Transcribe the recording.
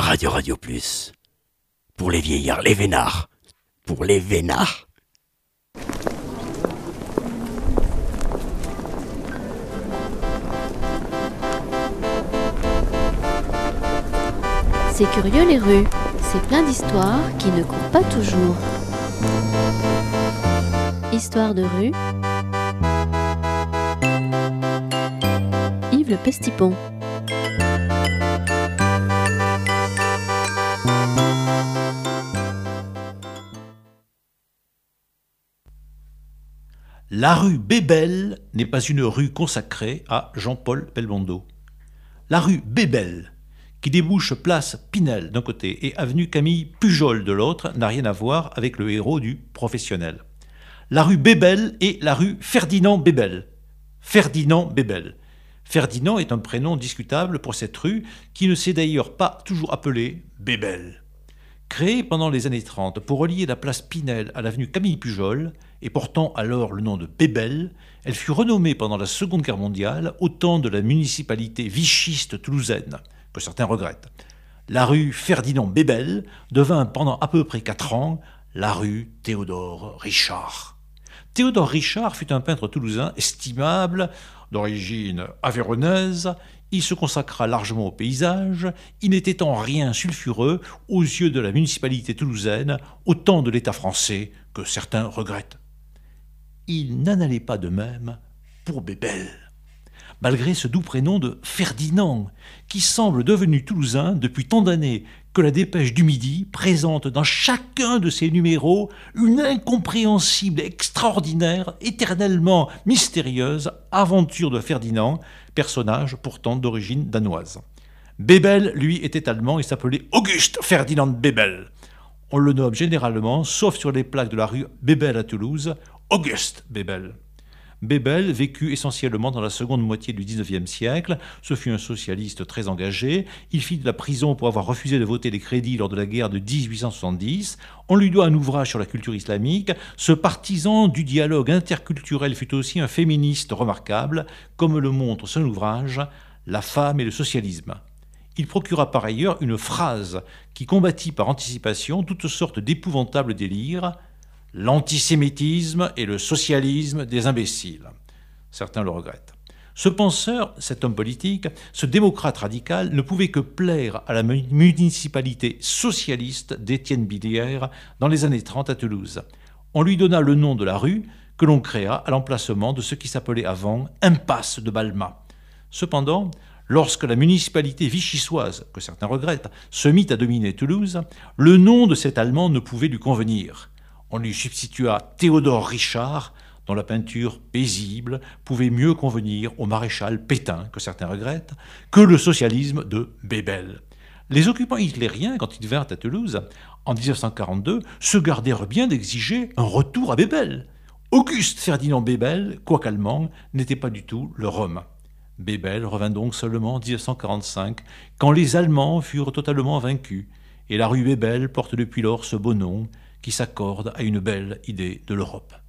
Radio Plus. Pour les vieillards, les vénards. Pour les vénards. C'est curieux les rues, c'est plein d'histoires qui ne courent pas toujours. Histoire de rue, Yves Le Pestipon. La rue Bébel n'est pas une rue consacrée à Jean-Paul Belmondo. La rue Bébel, qui débouche place Pinel d'un côté et avenue Camille Pujol de l'autre, n'a rien à voir avec le héros du Professionnel. La rue Bébel est la rue Ferdinand Bébel. Ferdinand Bébel. Ferdinand est un prénom discutable pour cette rue, qui ne s'est d'ailleurs pas toujours appelée Bébel. Créée pendant les années 30 pour relier la place Pinel à l'avenue Camille Pujol, et portant alors le nom de Bébel, elle fut renommée pendant la Seconde Guerre mondiale au temps de la municipalité vichiste toulousaine, que certains regrettent. La rue Ferdinand Bébel devint pendant à peu près 4 ans la rue Théodore Richard. Théodore Richard fut un peintre toulousain estimable, d'origine avéronaise. Il se consacra largement au paysage. Il n'était en rien sulfureux aux yeux de la municipalité toulousaine, au temps de l'État français, que certains regrettent. Il n'en allait pas de même pour Bébel, malgré ce doux prénom de Ferdinand, qui semble devenu toulousain depuis tant d'années que la Dépêche du Midi présente dans chacun de ses numéros une incompréhensible, extraordinaire, éternellement mystérieuse aventure de Ferdinand, personnage pourtant d'origine danoise. Bébel, lui, était allemand et s'appelait Auguste Ferdinand Bébel. On le nomme généralement, sauf sur les plaques de la rue Bébel à Toulouse, Auguste Bébel. Bébel vécut essentiellement dans la seconde moitié du XIXe siècle. Ce fut un socialiste très engagé. Il fit de la prison pour avoir refusé de voter les crédits lors de la guerre de 1870. On lui doit un ouvrage sur la culture islamique. Ce partisan du dialogue interculturel fut aussi un féministe remarquable, comme le montre son ouvrage « La femme et le socialisme ». Il procura par ailleurs une phrase qui combattit par anticipation toutes sortes d'épouvantables délires – l'antisémitisme et le socialisme des imbéciles. Certains le regrettent. Ce penseur, cet homme politique, ce démocrate radical, ne pouvait que plaire à la municipalité socialiste d'Étienne Billière dans les années 30 à Toulouse. On lui donna le nom de la rue que l'on créa à l'emplacement de ce qui s'appelait avant Impasse de Balma. Cependant, lorsque la municipalité vichysoise, que certains regrettent, se mit à dominer Toulouse, le nom de cet Allemand ne pouvait lui convenir. On lui substitua Théodore Richard, dont la peinture paisible pouvait mieux convenir au maréchal Pétain, que certains regrettent, que le socialisme de Bébel. Les occupants hitlériens, quand ils vinrent à Toulouse, en 1942, se gardèrent bien d'exiger un retour à Bébel. Auguste Ferdinand Bébel, quoique allemand, n'était pas du tout leur homme. Bébel revint donc seulement en 1945, quand les Allemands furent totalement vaincus, et la rue Bébel porte depuis lors ce beau nom, qui s'accorde à une belle idée de l'Europe.